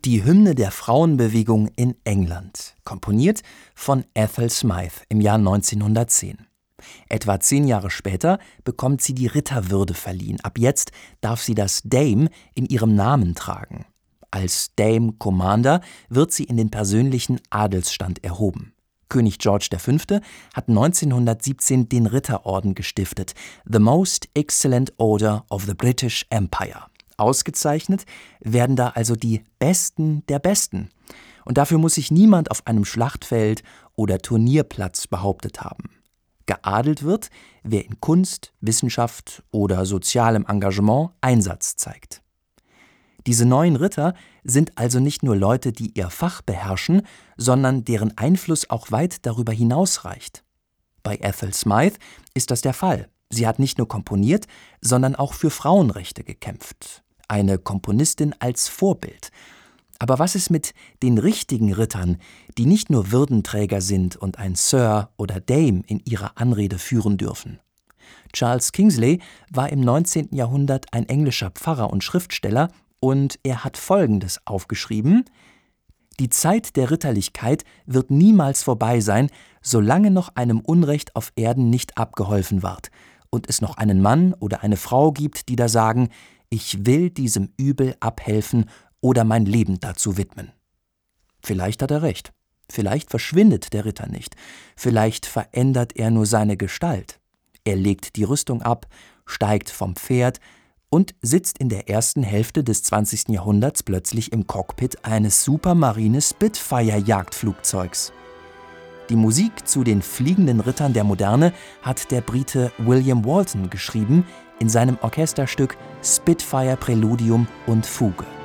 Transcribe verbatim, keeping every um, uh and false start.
Die Hymne der Frauenbewegung in England, komponiert von Ethel Smyth im Jahr neunzehnhundertzehn. Etwa zehn Jahre später bekommt sie die Ritterwürde verliehen. Ab jetzt darf sie das Dame in ihrem Namen tragen. Als Dame Commander wird sie in den persönlichen Adelsstand erhoben. König George der Fünfte hat neunzehnhundertsiebzehn den Ritterorden gestiftet, The Most Excellent Order of the British Empire. Ausgezeichnet werden da also die Besten der Besten. Und dafür muss sich niemand auf einem Schlachtfeld oder Turnierplatz behauptet haben. Geadelt wird, wer in Kunst, Wissenschaft oder sozialem Engagement Einsatz zeigt. Diese neuen Ritter sind also nicht nur Leute, die ihr Fach beherrschen, sondern deren Einfluss auch weit darüber hinausreicht. Bei Ethel Smyth ist das der Fall. Sie hat nicht nur komponiert, sondern auch für Frauenrechte gekämpft. Eine Komponistin als Vorbild. Aber was ist mit den richtigen Rittern, die nicht nur Würdenträger sind und ein Sir oder Dame in ihrer Anrede führen dürfen? Charles Kingsley war im neunzehnten Jahrhundert ein englischer Pfarrer und Schriftsteller, und er hat Folgendes aufgeschrieben: Die Zeit der Ritterlichkeit wird niemals vorbei sein, solange noch einem Unrecht auf Erden nicht abgeholfen ward und es noch einen Mann oder eine Frau gibt, die da sagen, ich will diesem Übel abhelfen oder mein Leben dazu widmen. Vielleicht hat er recht. Vielleicht verschwindet der Ritter nicht. Vielleicht verändert er nur seine Gestalt. Er legt die Rüstung ab, steigt vom Pferd und sitzt in der ersten Hälfte des zwanzigsten Jahrhunderts plötzlich im Cockpit eines Supermarine Spitfire-Jagdflugzeugs. Die Musik zu den fliegenden Rittern der Moderne hat der Brite William Walton geschrieben in seinem Orchesterstück Spitfire Präludium und Fuge.